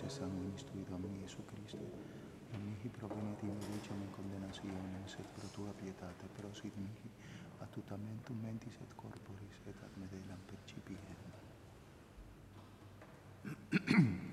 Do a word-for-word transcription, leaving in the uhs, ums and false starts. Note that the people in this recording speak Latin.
e sanguinis tui Domini Iesu Christe, non mihi provenit in vicium in condenationem, sed pro tua pietate prosit mihi attutamentum mentis et corporis et ad medelam percipiem.